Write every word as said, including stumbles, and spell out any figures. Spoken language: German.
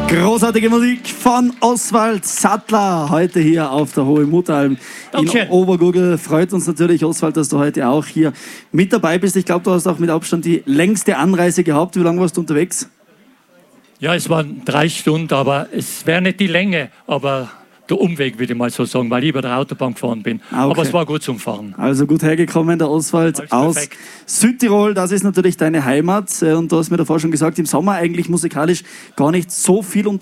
Großartige Musik von Oswald Sattler, heute hier auf der Hohe Muttalm in Obergurgl. Freut uns natürlich, Oswald, dass du heute auch hier mit dabei bist. Ich glaube, du hast auch mit Abstand die längste Anreise gehabt. Wie lange warst du unterwegs? Ja, es waren drei Stunden, aber es wäre nicht die Länge, aber der Umweg, würde ich mal so sagen, weil ich über der Autobahn gefahren bin. Ah, okay. Aber es war gut zum Fahren. Also gut hergekommen, der Oswald Alles aus perfekt. Südtirol. Das ist natürlich deine Heimat. Und du hast mir davor schon gesagt, im Sommer eigentlich musikalisch gar nicht so viel unterwegs.